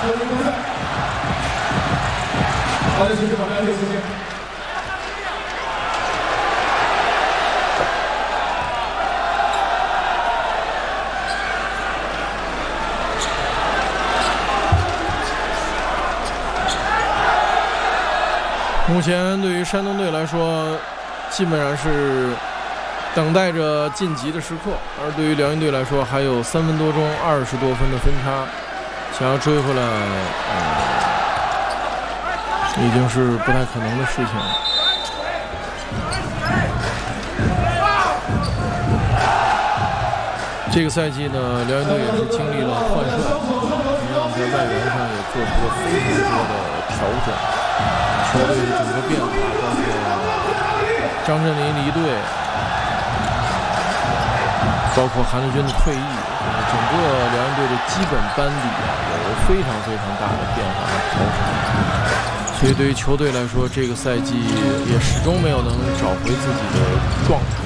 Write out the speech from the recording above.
好的，谢谢大家，谢谢。 目前对于山东队来说，基本上是等待着晋级的时刻，而对于辽宁队来说，还有3分多钟20多分的分差，想要追回来，已经是不太可能的事情了。这个赛季呢，辽宁队也是经历了换帅，同样在外援上也做出了非常多的调整。球队的整个变化，包括张镇麟离队，包括韩立军的退役，整个辽宁队的基本班底有非常非常大的变化和调整。所以对于球队来说，这个赛季也始终没有能找回自己的状态。